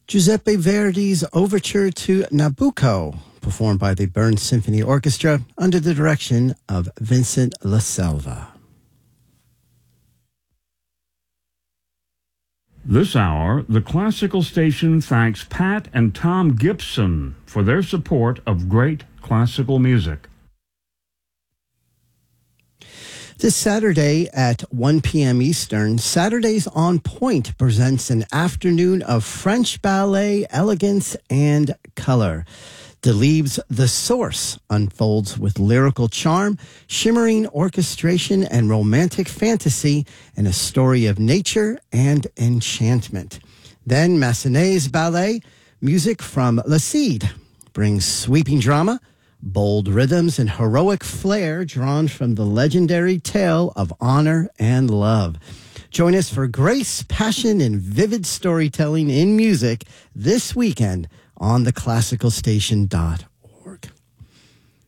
Giuseppe Verdi's Overture to Nabucco, performed by the Bern Symphony Orchestra under the direction of Vincent LaSelva. This hour, the Classical Station thanks Pat and Tom Gibson for their support of great classical music. This Saturday at 1 p.m. Eastern, Saturdays on Point presents an afternoon of French ballet, elegance, and color. Delibes' The Source unfolds with lyrical charm, shimmering orchestration, and romantic fantasy in a story of nature and enchantment. Then Massenet's ballet, music from Le Cid, brings sweeping drama, bold rhythms, and heroic flair drawn from the legendary tale of honor and love. Join us for grace, passion, and vivid storytelling in music this weekend on theclassicalstation.org.